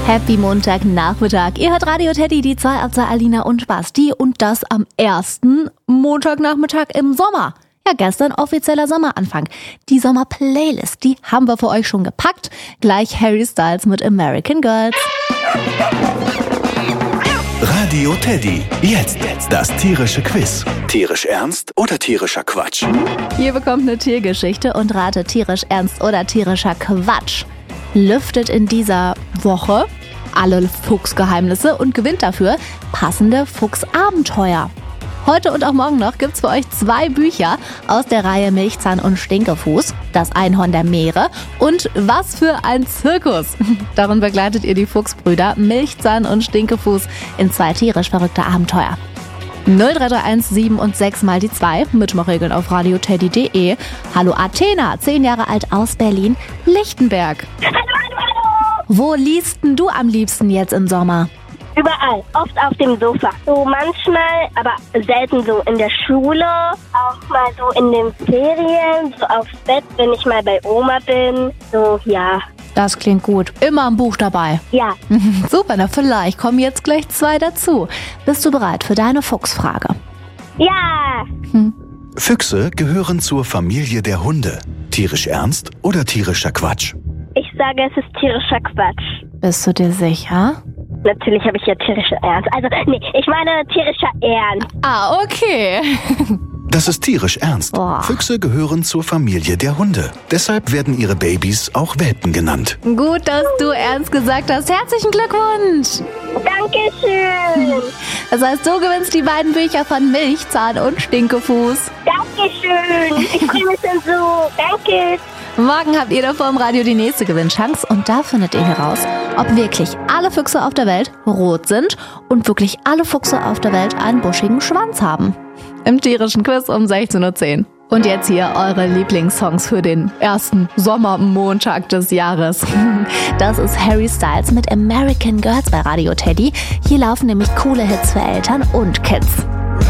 Happy Montagnachmittag. Ihr hört Radio Teddy, die 2 ab 2 Alina und Basti und das am ersten Montagnachmittag im Sommer. Ja, gestern offizieller Sommeranfang. Die Sommer-Playlist, die haben wir für euch schon gepackt. Gleich Harry Styles mit American Girls. Radio Teddy, jetzt das tierische Quiz. Tierisch ernst oder tierischer Quatsch? Ihr bekommt eine Tiergeschichte und ratet tierisch ernst oder tierischer Quatsch. Lüftet in dieser Woche alle Fuchsgeheimnisse und gewinnt dafür passende Fuchsabenteuer. Heute und auch morgen noch gibt's für euch 2 Bücher aus der Reihe Milchzahn und Stinkefuß, das Einhorn der Meere und Was für ein Zirkus. Darin begleitet ihr die Fuchsbrüder Milchzahn und Stinkefuß in 2 tierisch verrückte Abenteuer. 0331 7 und 6 mal die 2, Mitmachregeln auf radioteddy.de. Hallo Athena, 10 Jahre alt aus Berlin, Lichtenberg. Hallo. Wo liest denn du am liebsten jetzt im Sommer? Überall, oft auf dem Sofa. So manchmal, aber selten so in der Schule, auch mal so in den Ferien, so aufs Bett, wenn ich mal bei Oma bin. So, ja. Das klingt gut. Immer ein Buch dabei. Ja. Super, na vielleicht kommen jetzt gleich 2 dazu. Bist du bereit für deine Fuchsfrage? Ja. Füchse gehören zur Familie der Hunde. Tierisch ernst oder tierischer Quatsch? Ich sage, es ist tierischer Quatsch. Bist du dir sicher? Natürlich habe ich ja tierischer Ernst. Also, nee, ich meine tierischer Ernst. Ah, okay. Das ist tierisch ernst. Boah. Füchse gehören zur Familie der Hunde. Deshalb werden ihre Babys auch Welpen genannt. Gut, dass du ernst gesagt hast. Herzlichen Glückwunsch. Dankeschön. Das heißt, du gewinnst die beiden Bücher von Milchzahn und Stinkefuß. Dankeschön. Ich freue mich schon so. Danke. Morgen habt ihr davor im Radio die nächste Gewinnchance und da findet ihr heraus, ob wirklich alle Füchse auf der Welt rot sind und wirklich alle Füchse auf der Welt einen buschigen Schwanz haben. Im tierischen Quiz um 16:10 Uhr. Und jetzt hier eure Lieblingssongs für den ersten Sommermontag des Jahres. Das ist Harry Styles mit American Girls bei Radio Teddy. Hier laufen nämlich coole Hits für Eltern und Kids.